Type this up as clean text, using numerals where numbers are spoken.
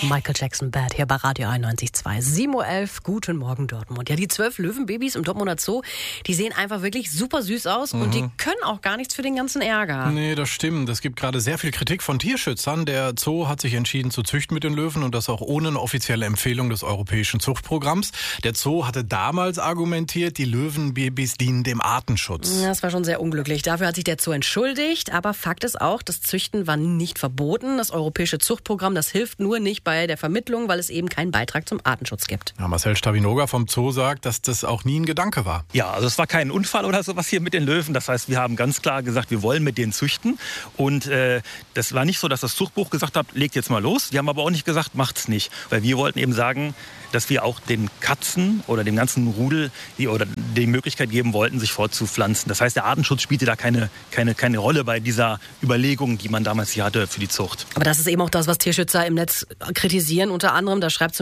Michael Jackson Bad hier bei Radio 91.2. 7:11 Uhr, guten Morgen Dortmund. Ja, die 12 Löwenbabys im Dortmunder Zoo, die sehen einfach wirklich super süß aus und die können auch gar nichts für den ganzen Ärger. Nee, das stimmt. Es gibt gerade sehr viel Kritik von Tierschützern. Der Zoo hat sich entschieden zu züchten mit den Löwen und das auch ohne eine offizielle Empfehlung des Europäischen Zuchtprogramms. Der Zoo hatte damals argumentiert, die Löwenbabys dienen dem Artenschutz. Das war schon sehr unglücklich. Dafür hat sich der Zoo entschuldigt. Aber Fakt ist auch, das Züchten war nicht verboten. Das Europäische Zuchtprogramm, das hilft nur nicht bei der Vermittlung, weil es eben keinen Beitrag zum Artenschutz gibt. Ja, Marcel Stavinoga vom Zoo sagt, dass das auch nie ein Gedanke war. Ja, also es war kein Unfall oder sowas hier mit den Löwen. Das heißt, wir haben ganz klar gesagt, wir wollen mit denen züchten. Und das war nicht so, dass das Zuchtbuch gesagt hat, legt jetzt mal los. Wir haben aber auch nicht gesagt, macht's nicht. Weil wir wollten eben sagen, dass wir auch den Katzen oder dem ganzen Rudel die Möglichkeit geben wollten, sich fortzupflanzen. Das heißt, der Artenschutz spielte da keine Rolle bei dieser Überlegung, die man damals hier hatte für die Zucht. Aber das ist eben auch das, was Tierschützer im Netz kritisieren. Unter anderem, da schreibt